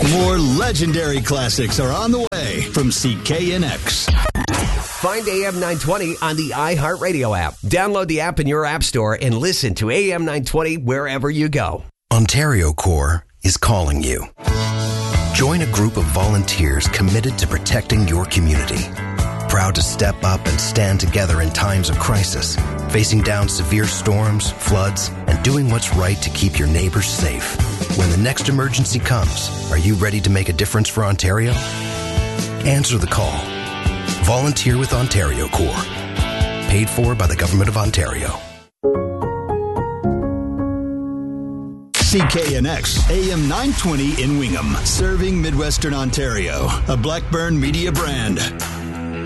More legendary classics are on the way from CKNX. Find AM 920 on the iHeartRadio app. Download the app in your app store and listen to AM 920 wherever you go. Ontario Corps is calling you. Join a group of volunteers committed to protecting your community. Proud to step up and stand together in times of crisis, facing down severe storms, floods, and doing what's right to keep your neighbors safe. When the next emergency comes, are you ready to make a difference for Ontario? Answer the call. Volunteer with Ontario Corps. Paid for by the Government of Ontario. CKNX AM 920 in Wingham, serving Midwestern Ontario, a Blackburn Media brand.